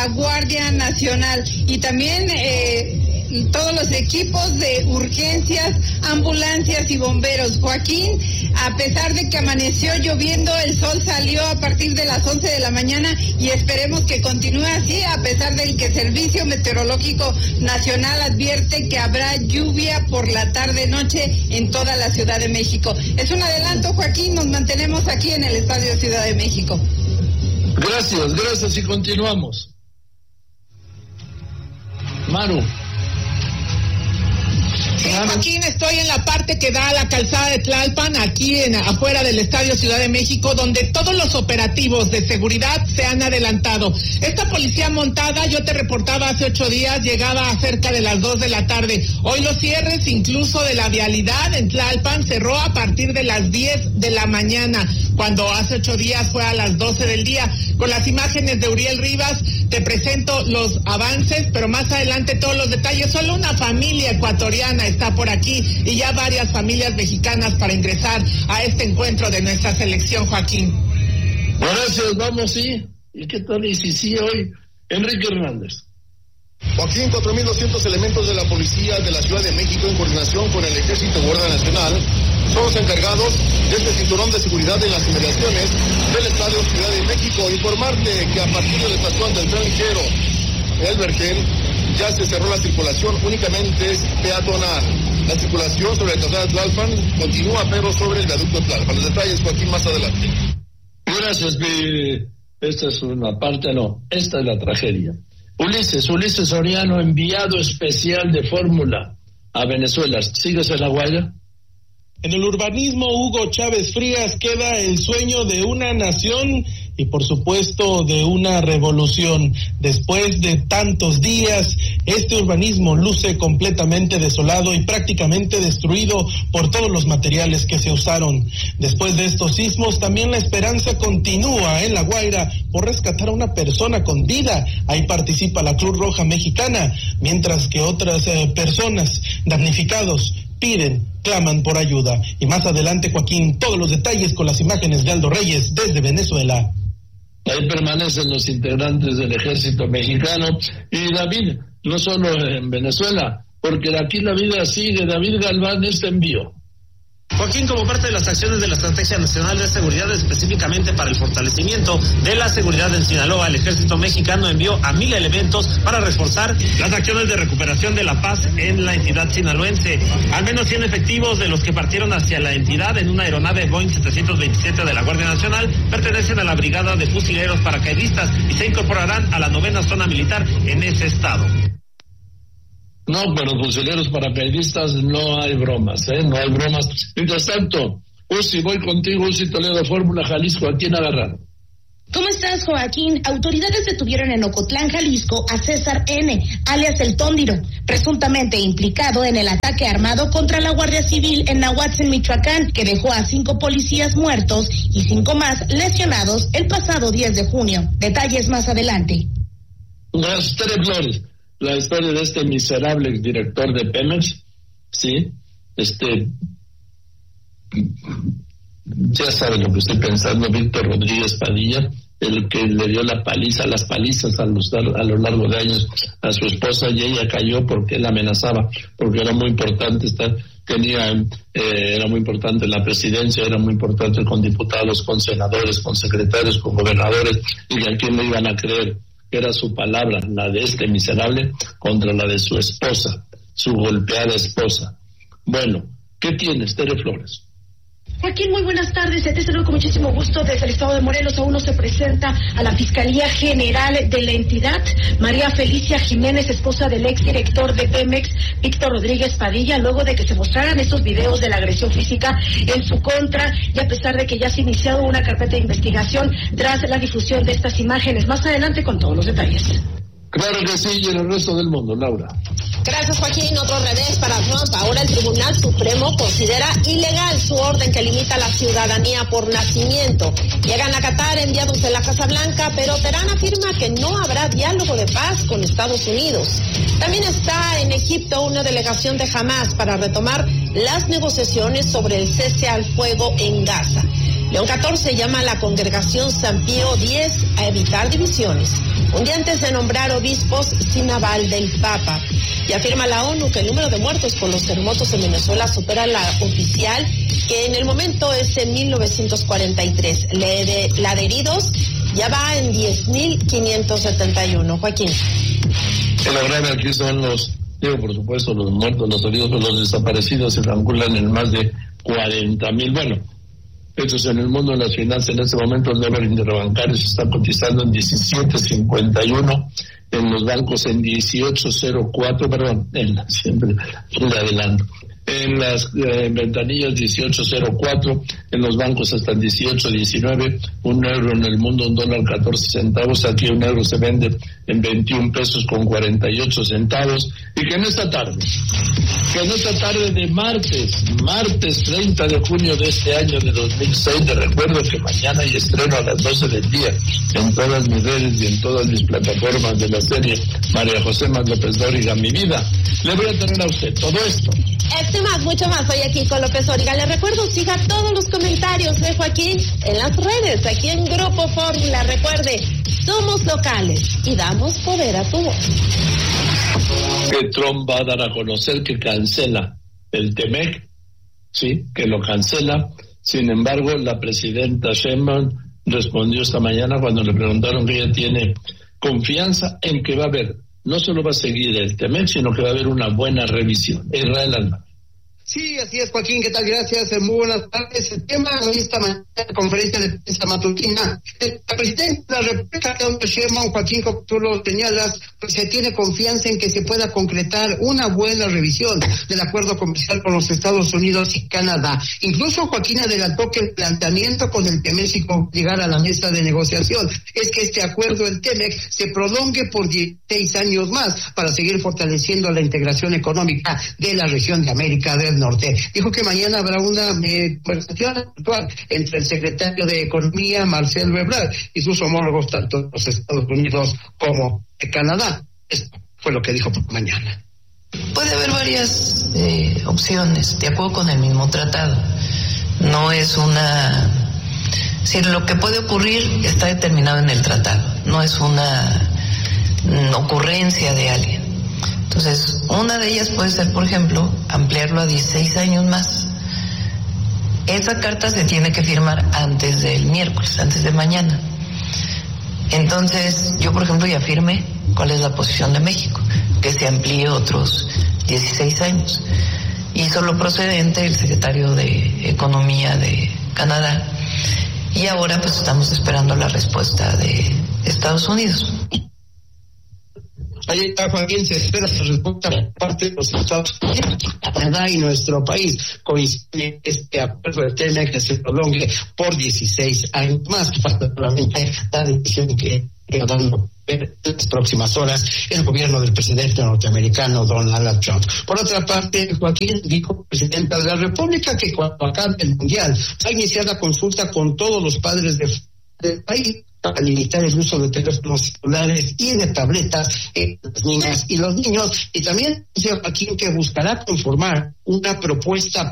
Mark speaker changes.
Speaker 1: la Guardia Nacional y también todos los equipos de urgencias, ambulancias y bomberos. Joaquín, a pesar de que amaneció lloviendo, el sol salió a partir de las 11 de la mañana y esperemos que continúe así, a pesar del que el Servicio Meteorológico Nacional advierte que habrá lluvia por la tarde-noche en toda la Ciudad de México. Es un adelanto, Joaquín, nos mantenemos aquí en el Estadio Ciudad de México.
Speaker 2: Gracias y continuamos. Maru.
Speaker 3: Sí, Joaquín, estoy en la parte que da a la calzada de Tlalpan, aquí afuera del Estadio Ciudad de México, donde todos los operativos de seguridad se han adelantado. Esta policía montada, yo te reportaba hace 8 días, llegaba a cerca de las 2 de la tarde. Hoy los cierres, incluso de la vialidad en Tlalpan, cerró a partir de las 10 de la mañana, cuando hace 8 días fue a las 12 del día. Con las imágenes de Uriel Rivas, te presento los avances, pero más adelante todos los detalles. Solo una familia ecuatoriana está por aquí y ya varias familias mexicanas para ingresar a este encuentro de nuestra selección, Joaquín.
Speaker 2: Gracias, vamos, sí. ¿Y qué tal? Y sí, hoy, Enrique Hernández.
Speaker 4: Joaquín, 4.200 elementos de la policía de la Ciudad de México en coordinación con el Ejército Guardia Nacional son los encargados de este cinturón de seguridad en las inmediaciones del Estadio Ciudad de México. Informarte que a partir de la estación del tren ligero El Vergel ya se cerró la circulación, únicamente es peatonal. La circulación sobre la calzada de Tlalpan continúa, pero sobre el viaducto de Tlalpan. Los detalles, Joaquín, más adelante.
Speaker 2: Gracias, esta es una parte, no, esta es la tragedia. Ulises Soriano, enviado especial de Fórmula a Venezuela. ¿Sigues en La Guaira?
Speaker 5: En el urbanismo, Hugo Chávez Frías, queda el sueño de una nación y por supuesto de una revolución. Después de tantos días, este urbanismo luce completamente desolado y prácticamente destruido por todos los materiales que se usaron. Después de estos sismos, también la esperanza continúa en La Guaira por rescatar a una persona con vida. Ahí participa la Cruz Roja Mexicana, mientras que otras personas damnificados claman por ayuda. Y más adelante, Joaquín, todos los detalles con las imágenes de Aldo Reyes desde Venezuela.
Speaker 2: Ahí permanecen los integrantes del ejército mexicano. Y David, no solo en Venezuela, porque aquí la vida sigue. David Galván, este envío.
Speaker 6: Joaquín, como parte de las acciones de la Estrategia Nacional de Seguridad, específicamente para el fortalecimiento de la seguridad en Sinaloa, el ejército mexicano envió a 1,000 elementos para reforzar las acciones de recuperación de la paz en la entidad sinaloense. Al menos 100 efectivos de los que partieron hacia la entidad en una aeronave Boeing 727 de la Guardia Nacional pertenecen a la Brigada de Fusileros Paracaidistas y se incorporarán a la 9ª zona militar en ese estado.
Speaker 2: No, pero fusileros paracaidistas no hay bromas, no hay bromas. Mientras tanto, Uzi, voy contigo, Uzi Toledo, Fórmula Jalisco, ¿a quién agarraron?
Speaker 7: ¿Cómo estás, Joaquín? Autoridades detuvieron en Ocotlán, Jalisco, a César N., alias El Tóndiro, presuntamente implicado en el ataque armado contra la Guardia Civil en Nahuatzin, Michoacán, que dejó a 5 policías muertos y 5 más lesionados el pasado 10 de junio. Detalles más adelante.
Speaker 2: Tere Flores. La historia de este miserable exdirector de Pemex, sí, ya sabe lo que estoy pensando, Víctor Rodríguez Padilla, el que le dio las palizas a lo largo de años a su esposa, y ella cayó porque él amenazaba, porque era muy importante era muy importante en la presidencia, era muy importante con diputados, con senadores, con secretarios, con gobernadores, y a quién le iban a creer. Era su palabra, la de este miserable, contra la de su esposa, su golpeada esposa. Bueno, ¿qué tienes, Tere Flores?
Speaker 7: Joaquín, muy buenas tardes. Te saludo con muchísimo gusto desde el estado de Morelos. Aún no se presenta a la Fiscalía General de la entidad María Felicia Jiménez, esposa del exdirector de Pemex, Víctor Rodríguez Padilla, luego de que se mostraran estos videos de la agresión física en su contra, y a pesar de que ya se ha iniciado una carpeta de investigación tras la difusión de estas imágenes. Más adelante con todos los detalles.
Speaker 2: Claro que sí, y en el resto del mundo, Laura.
Speaker 8: Gracias, Joaquín. Otro revés para Trump. Ahora el Tribunal Supremo considera ilegal su orden que limita la ciudadanía por nacimiento. Llegan a Qatar enviados de la Casa Blanca, pero Teherán afirma que no habrá diálogo de paz con Estados Unidos. También está en Egipto una delegación de Hamás para retomar las negociaciones sobre el cese al fuego en Gaza. León XIV llama a la congregación San Pío X a evitar divisiones. un día antes de nombrar obispos sin aval del Papa. Y afirma la ONU que el número de muertos por los terremotos en Venezuela supera la oficial, que en el momento es de 1943. La de heridos ya va en 10.571. Joaquín.
Speaker 2: Lo grave aquí son por supuesto, los muertos, los heridos, los desaparecidos se calculan en más de 40,000. Bueno, hechos en el mundo de las finanzas. En este momento el dólar interbancario se está cotizando en 17.51, en los bancos en 18.04, perdón, siempre le adelanto. En las ventanillas 18.04, en los bancos hasta 18.19, un euro en el mundo, un dólar 14 centavos, aquí un euro se vende en 21 pesos con 48 centavos, y que en esta tarde de martes 30 de junio de este año de 2006, te recuerdo que mañana hay estreno a las 12 del día en todas mis redes y en todas mis plataformas de la serie María José Más López Dóriga, Mi Vida. Le voy a tener a usted todo esto.
Speaker 8: Más, mucho más, hoy aquí con López Dóriga. Le recuerdo, siga todos los comentarios de Joaquín en las redes, aquí en Grupo Fórmula. Recuerde, somos locales y damos poder a tu voz.
Speaker 2: Que Trump va a dar a conocer que cancela el TEMEC, sí, que lo cancela. Sin embargo, la presidenta Sheinbaum respondió esta mañana cuando le preguntaron que ella tiene confianza en que va a haber, no solo va a seguir el TEMEC, sino que va a haber una buena revisión. Israel Alma.
Speaker 9: Sí, así es, Joaquín, ¿qué tal? Gracias, muy buenas tardes. El tema hoy esta mañana, conferencia de prensa matutina, la presidenta de la República, Claudia Sheinbaum, Joaquín, como tú lo señalas, pues se tiene confianza en que se pueda concretar una buena revisión del acuerdo comercial con los Estados Unidos y Canadá. Incluso Joaquín adelantó que el planteamiento con el TEMEC y con llegar a la mesa de negociación es que este acuerdo, el TEMEC, se prolongue por 16 años más para seguir fortaleciendo la integración económica de la región de América del Norte. Dijo que mañana habrá una conversación actual entre el secretario de Economía, Marcelo Ebrard, y sus homólogos tanto de los Estados Unidos como de Canadá. Esto fue lo que dijo por mañana.
Speaker 10: Puede haber varias opciones, de acuerdo con el mismo tratado. No es una... Es decir, lo que puede ocurrir está determinado en el tratado, no es una ocurrencia de alguien. Entonces, una de ellas puede ser, por ejemplo, ampliarlo a 16 años más. Esa carta se tiene que firmar antes del miércoles, antes de mañana. Entonces, yo, por ejemplo, ya firmé cuál es la posición de México, que se amplíe otros 16 años. Hizo lo procedente el secretario de Economía de Canadá. Y ahora, pues, estamos esperando la respuesta de Estados Unidos.
Speaker 9: Ahí está, Joaquín, se espera la respuesta por parte de los Estados Unidos, Canadá y nuestro país. Coincide este acuerdo de TEMEC que se prolongue por 16 años más, particularmente la decisión que está dando en las próximas horas el gobierno del presidente norteamericano Donald Trump. Por otra parte, Joaquín, dijo presidenta de la República que cuando acabe el Mundial va a iniciar la consulta con todos los padres del país para limitar el uso de teléfonos celulares y de tabletas en las niñas y los niños, y también dice Joaquín que buscará conformar una propuesta